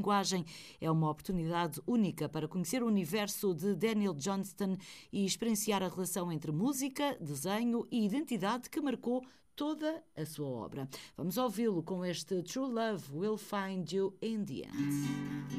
linguagem. É uma oportunidade única para conhecer o universo de Daniel Johnston e experienciar a relação entre música, desenho e identidade que marcou toda a sua obra. Vamos ouvi-lo com este True Love Will Find You in the End.